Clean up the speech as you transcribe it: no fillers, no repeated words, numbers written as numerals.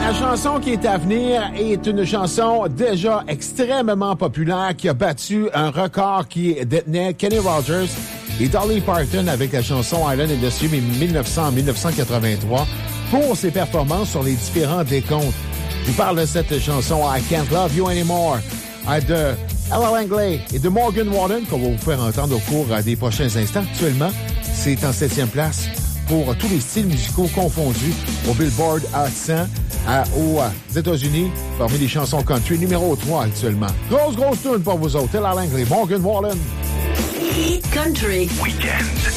La chanson qui est à venir est une chanson déjà extrêmement populaire qui a battu un record qui détenait Kenny Rogers et Dolly Parton avec la chanson Island in the Stream en 1983 pour ses performances sur les différents décomptes. Je vous parle de cette chanson I Can't Love You Anymore de Ella Langley et de Morgan Wallen qu'on va vous faire entendre au cours des prochains instants. Actuellement, c'est en 7e place pour tous les styles musicaux confondus au Billboard Hot 100 aux États-Unis, parmi les chansons country, numéro 3 actuellement. Grosse tune pour vous autres. Ella Langley, Morgan Wallen. Country. Weekend.